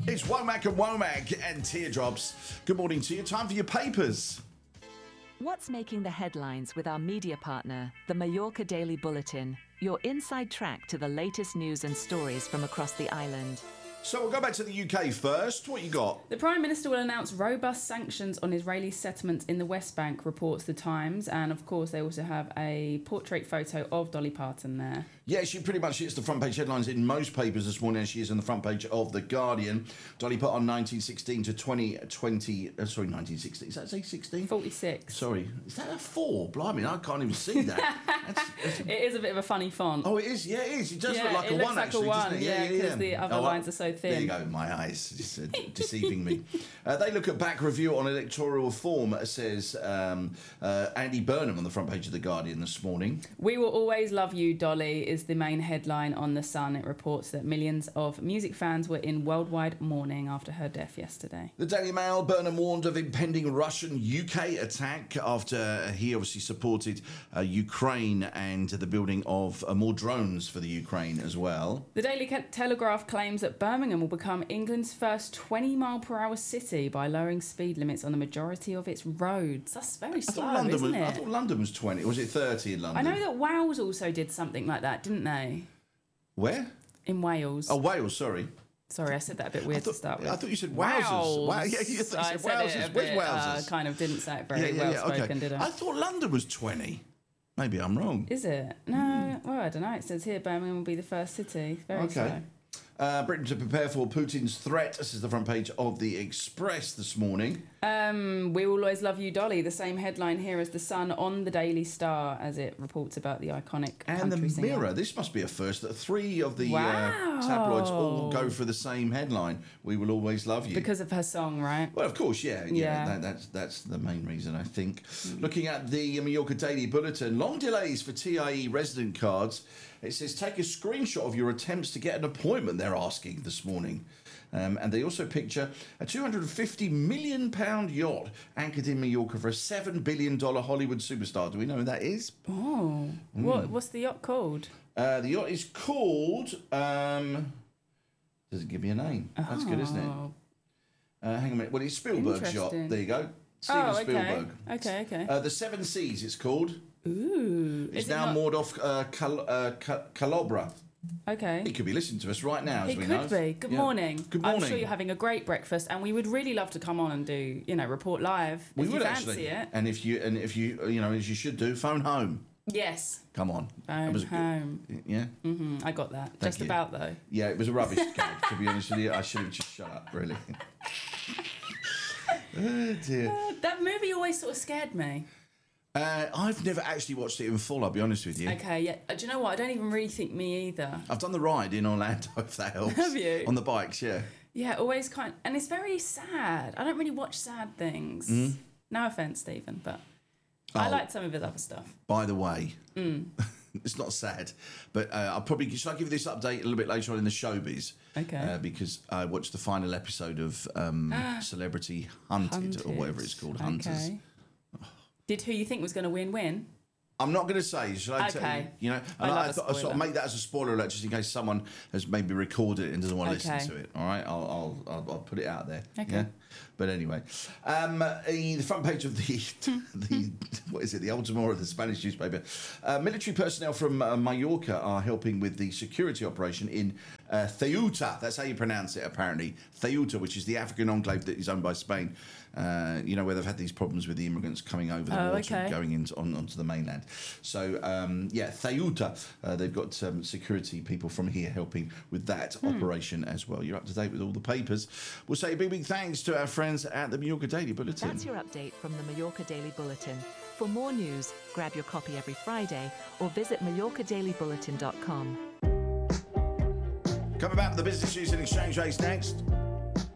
It's Womack and Womack and Teardrops. Good morning to you. Time for your papers. What's making the headlines with our media partner, the Mallorca Daily Bulletin, your inside track to the latest news and stories from across the island. So we'll go back to the UK first. What you got? The Prime Minister will announce robust sanctions on Israeli settlements in the West Bank, reports The Times. And, of course, they also have a portrait photo of Dolly Parton there. Yeah, she pretty much hits the front page headlines in most papers this morning, as she is on the front page of The Guardian. Dolly Parton, 1916 to 2020... 1960. Is that say 16? 46. Sorry. Is that a 4? Blimey, I can't even see that. It is a bit of a funny font. Oh, it is? Yeah, it is. It does look like it a looks 1, like actually, a 1, doesn't it? yeah, because the other lines are so thin. There you go, my eyes just deceiving me. They look at back review on electoral reform, says Andy Burnham on the front page of The Guardian this morning. We will always love you, Dolly, is the main headline on The Sun. It reports that millions of music fans were in worldwide mourning after her death yesterday. The Daily Mail, Burnham warned of impending Russian-UK attack after he obviously supported Ukraine and the building of more drones for the Ukraine as well. The Daily Telegraph claims that Birmingham will become England's first 20-mile-per-hour city by lowering speed limits on the majority of its roads. That's very slow, isn't it? I thought London was 20. Was it 30 in London? I know that Wales also did something like that, didn't they? Where? In Wales. Oh, Wales, sorry. Sorry, I said that a bit weird to start with. I thought you said Wowzers. Wow, yeah, you thought you said Wowzers. Where's Wowzers? Kind of didn't say it very well-spoken, did I? I thought London was 20. Maybe I'm wrong. Is it? No, well, I don't know. It says here Birmingham will be the first city. Very slow. Britain to prepare for Putin's threat. This is the front page of The Express this morning. We will always love you, Dolly. The same headline here as The Sun on the Daily Star as it reports about the iconic and country the Mirror. singer. This must be a first that 3 of the tabloids all go for the same headline. We will always love you. Because of her song, right? Well, of course, yeah. That's the main reason, I think. Looking at the Mallorca Daily Bulletin, long delays for TIE resident cards. It says, take a screenshot of your attempts to get an appointment, they're asking this morning. And they also picture a £250 million yacht anchored in Mallorca for a $7 billion Hollywood superstar. Do we know who that is? Oh. What's the yacht called? The yacht is called... does it give me a name? That's good, isn't it? Hang on a minute. Well, it's Spielberg's yacht. There you go. Steven Spielberg. Okay. The Seven Seas, it's called. Ooh. It's now moored off Calabria. Okay. He could be listening to us right now, as we know. It could be. Good morning. Good morning. I'm sure you're having a great breakfast, and we would really love to come on and do, report live. We if would you actually. fancy it. And if you, as you should do, phone home. Yes. Come on. Phone home. Yeah. I got that. Thank Just you. about though. Yeah, it was a rubbish gag. To be honest with you, I should have just shut up. Really. Oh dear. That movie always sort of scared me. I've never actually watched it in full, I'll be honest with you. Okay, yeah. Do you know what? I don't even really think me either. I've done the ride in Orlando, if that helps. Have you? On the bikes, yeah. Yeah, always and it's very sad. I don't really watch sad things. No offence, Stephen, but I like some of his other stuff. By the way, it's not sad, but should I give you this update a little bit later on in the showbiz? Okay. Because I watched the final episode of Celebrity Hunted, or whatever it's called, Hunters. Okay. Did who you think was going to win? I'm not going to say. Should I tell you? And I thought I'd sort of make that as a spoiler alert, just in case someone has maybe recorded it and doesn't want to listen to it. All right, I'll put it out there. Okay. Yeah? But anyway, the front page of the what is it? The Ultima of the Spanish newspaper. Military personnel from Mallorca are helping with the security operation in Ceuta. That's how you pronounce it, apparently. Ceuta, which is the African enclave that is owned by Spain. Where they've had these problems with the immigrants coming over the water and going onto the mainland. So, Ceuta, they've got security people from here helping with that operation as well. You're up to date with all the papers. We'll say a big thanks to our friends at the Mallorca Daily Bulletin. That's your update from the Mallorca Daily Bulletin. For more news, grab your copy every Friday or visit MallorcaDailyBulletin.com. Coming back to the business news and exchange rates next.